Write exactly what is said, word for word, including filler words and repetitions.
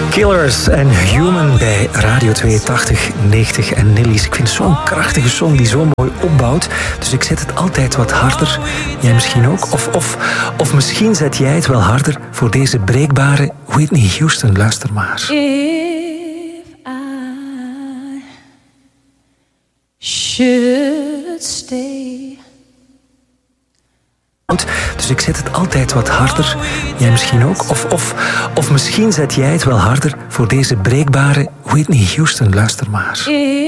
Killers en Human bij Radio tweeëntachtig negentig en Nillies. Ik vind het zo'n krachtige song die zo mooi opbouwt. Dus ik zet het altijd wat harder. Jij misschien ook. Of, of, of misschien zet jij het wel harder voor deze breekbare Whitney Houston. Luister maar. If I should stay. Dus ik zet het altijd wat harder. Jij misschien ook. Of, of, of misschien zet jij het wel harder voor deze breekbare Whitney Houston. Luister maar.